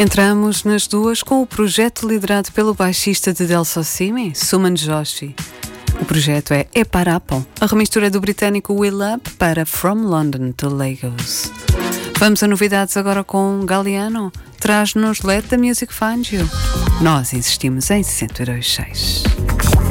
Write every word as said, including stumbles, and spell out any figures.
Entramos nas duas com o projeto liderado pelo baixista de Delso Simi, Suman Joshi. O projeto é E Parapo, a remistura do britânico Will Up para From London to Lagos. Vamos a novidades agora com Galliano. Traz-nos Let the Music Find You. Nós insistimos em cento e dois ponto seis.